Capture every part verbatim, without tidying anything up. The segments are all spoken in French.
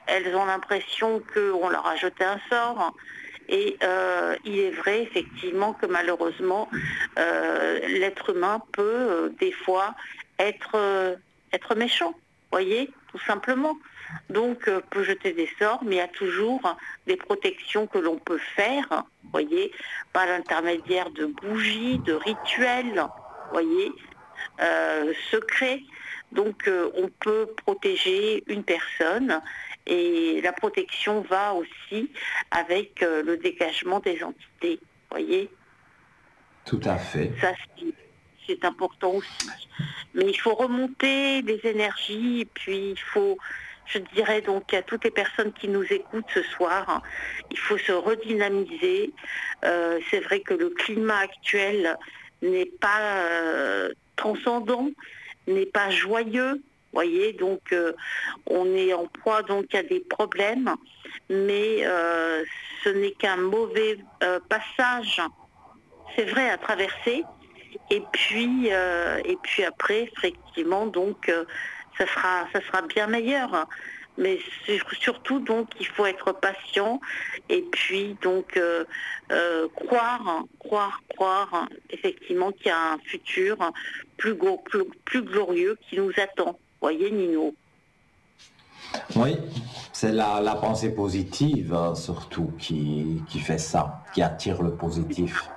elles ont l'impression qu'on leur a jeté un sort. Et euh, il est vrai effectivement que malheureusement, euh, l'être humain peut euh, des fois être, euh, être méchant, voyez, tout simplement. Donc euh, peut jeter des sorts, mais il y a toujours des protections que l'on peut faire, voyez, par l'intermédiaire de bougies, de rituels, voyez, euh, secrets. Donc euh, on peut protéger une personne et la protection va aussi avec euh, le dégagement des entités, voyez. Tout à fait. Ça c'est c'est important aussi. Mais il faut remonter les énergies et puis il faut, je dirais donc à toutes les personnes qui nous écoutent ce soir, hein, il faut se redynamiser. Euh, c'est vrai que le climat actuel n'est pas euh, transcendant, n'est pas joyeux. Voyez, donc euh, on est en proie donc à des problèmes, mais euh, ce n'est qu'un mauvais euh, passage, c'est vrai, à traverser. Et puis, euh, et puis après, effectivement, donc, euh, ça sera, ça sera bien meilleur. Mais sur- surtout, donc, il faut être patient et puis, donc, euh, euh, croire, croire, croire, effectivement, qu'il y a un futur plus, gros- plus, plus glorieux qui nous attend. Voyez, Nino. Oui, c'est la, la pensée positive euh, surtout qui, qui fait ça, qui attire le positif.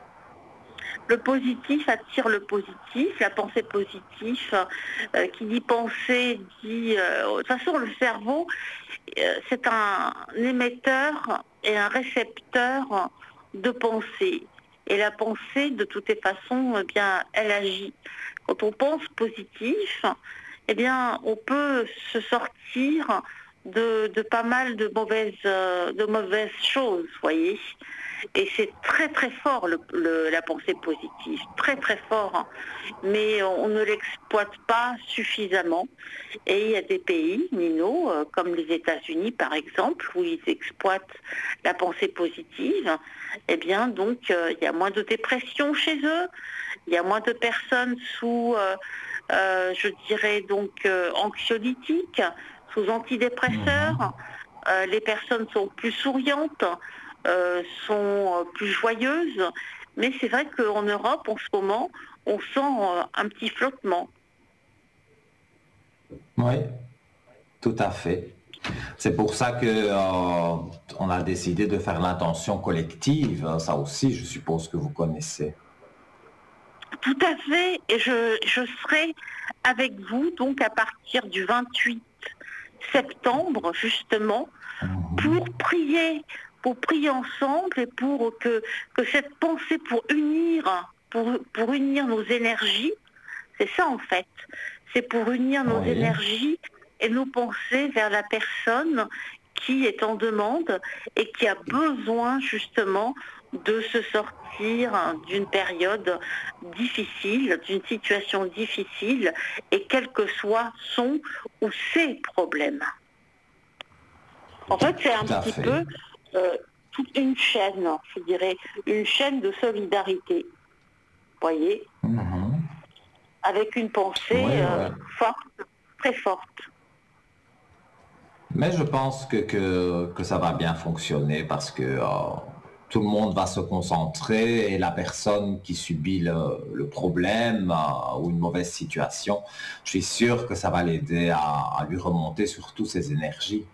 Le positif attire le positif, la pensée positive, euh, qui dit penser, dit... euh, de toute façon, le cerveau, euh, c'est un émetteur et un récepteur de pensée. Et la pensée, de toutes les façons, eh bien, elle agit. Quand on pense positif, eh bien, on peut se sortir de, de pas mal de mauvaises, euh, de mauvaises choses, voyez. Et c'est très très fort le- le- la pensée positive, très très fort, hein. Mais on ne l'exploite pas suffisamment. Et il y a des pays, Nino, euh, comme les États-Unis par exemple, où ils exploitent la pensée positive. Eh bien, donc, euh, il y a moins de dépression chez eux, il y a moins de personnes sous, euh, euh, je dirais donc, euh, anxiolytiques, sous Mhm. antidépresseurs. Euh, les personnes sont plus souriantes, euh, sont euh, plus joyeuses. Mais c'est vrai qu'en Europe, en ce moment, on sent euh, un petit flottement. Oui, tout à fait. C'est pour ça que euh, on a décidé de faire l'intention collective. Ça aussi, je suppose que vous connaissez. Tout à fait, et je, je serai avec vous donc à partir du vingt-huit septembre justement pour Mhm. prier, pour prier ensemble et pour que, que cette pensée pour unir, pour, pour unir nos énergies, c'est ça en fait, c'est pour unir nos Oui, énergies et nos pensées vers la personne qui est en demande et qui a besoin justement de se sortir d'une période difficile, d'une situation difficile, et quel que soit son ou ses problèmes. En fait, c'est un tout à petit fait. peu euh, toute une chaîne, je dirais, une chaîne de solidarité, voyez, Mhm. avec une pensée Oui, euh, oui. forte, très forte. Mais je pense que, que, que ça va bien fonctionner parce que euh, tout le monde va se concentrer et la personne qui subit le, le problème euh, ou une mauvaise situation, je suis sûr que ça va l'aider à, à lui remonter surtout ses énergies.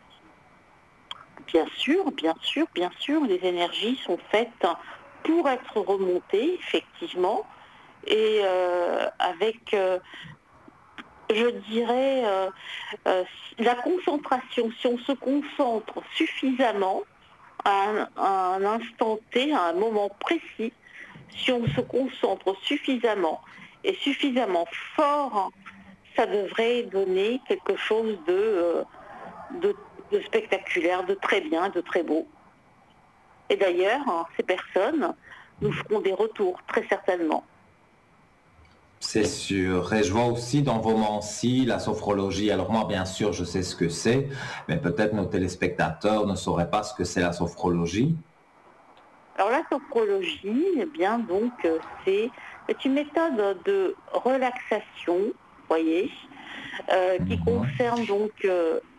Bien sûr, bien sûr, bien sûr, les énergies sont faites pour être remontées, effectivement, et euh, avec, euh, je dirais, euh, euh, la concentration. Si on se concentre suffisamment à un, à un instant T, à un moment précis, si on se concentre suffisamment et suffisamment fort, ça devrait donner quelque chose de, euh, de, de spectaculaire, de très bien, de très beau. Et d'ailleurs, hein, ces personnes nous feront des retours, très certainement. C'est sûr. Et je vois aussi dans vos mensis la sophrologie. Alors moi, bien sûr, je sais ce que c'est, mais peut-être nos téléspectateurs ne sauraient pas ce que c'est la sophrologie. Alors la sophrologie, eh bien donc euh, c'est c'est une méthode de relaxation, voyez, euh, qui Mhm. concerne donc euh,